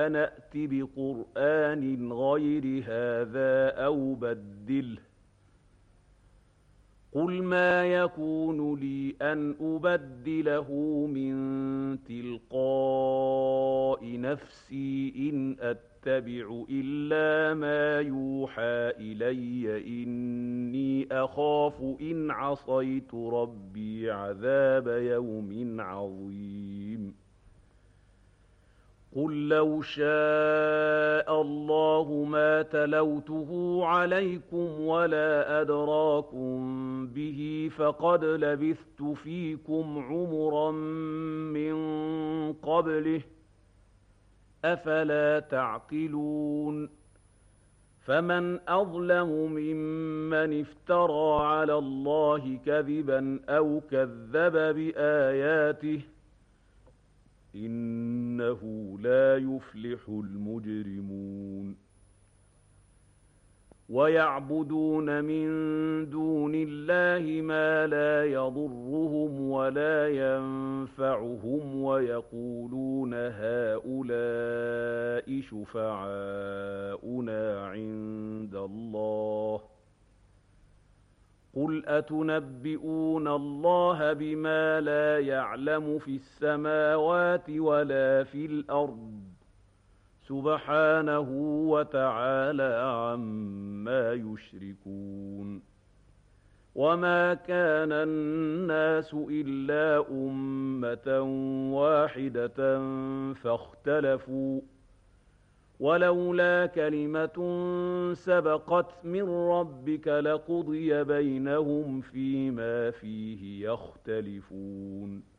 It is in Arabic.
نَأْتِ بِقُرْآنٍ غَيْرِ هَٰذَا أَوْ بَدِّلْهُ ۚ قُلْ مَا يَكُونُ لِي أَنْ أُبَدِّلَهُ مِن تِلْقَاءِ نَفْسِي ۖ إِنْ أَتَّبِعُ إِلَّا مَا يُوحَىٰ إِلَيَّ ۖ إِنِّي أَخَافُ إِنْ عَصَيْتُ رَبِّي عَذَابَ يَوْمٍ عَظِيمٍ قُل لَّوْ شَاءَ اللَّهُ مَا تَلَوْتُهُ عَلَيْكُمْ وَلَا أَدْرَاكُم بِهِ ۖ فَقَدْ لَبِثْتُ فِيكُمْ عُمُرًا مِّن قَبْلِهِ ۚ أَفَلَا تَعْقِلُونَ فَمَنْ أَظْلَمُ مِمَّنِ افْتَرَىٰ عَلَى اللَّهِ كَذِبًا أَوْ كَذَّبَ بِآيَاتِهِ ۚ إِنَّهُ لَا يُفْلِحُ الْمُجْرِمُونَ وَيَعْبُدُونَ مِن دُونِ اللَّهِ مَا لَا يَضُرُّهُمْ وَلَا يَنفَعُهُمْ وَيَقُولُونَ هَٰؤُلَاءِ شُفَعَاؤُنَا عِندَ اللَّهِ ۚ قُلْ أَتُنَبِّئُونَ اللَّهَ بِمَا لَا يَعْلَمُ فِي السَّمَاوَاتِ وَلَا فِي الْأَرْضِ ۚ سُبْحَانَهُ وَتَعَالَىٰ عَمَّا يُشْرِكُونَ وَمَا كَانَ النَّاسُ إِلَّا أُمَّةً وَاحِدَةً فَاخْتَلَفُوا ۚ وَلَوْلَا كَلِمَةٌ سَبَقَتْ مِن رَّبِّكَ لَقُضِيَ بَيْنَهُمْ فِيمَا فِيهِ يَخْتَلِفُونَ